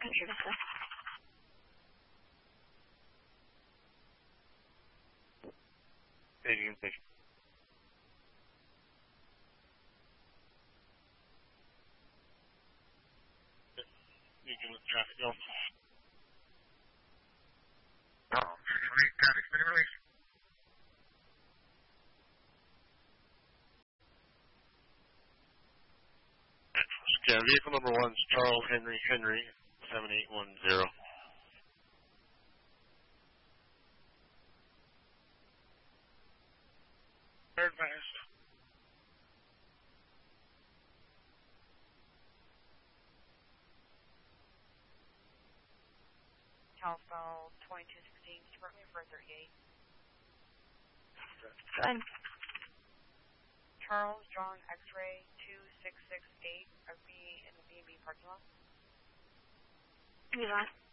Country Vista. Stadium Station. You can let traffic go. Traffic's been released. Yeah, vehicle number 1 is Charles Henry 7810. Third advised. California 2216, support me for 38. Go ahead. Charles John X-ray 2668, I'll be in the B&B parking lot. Be last.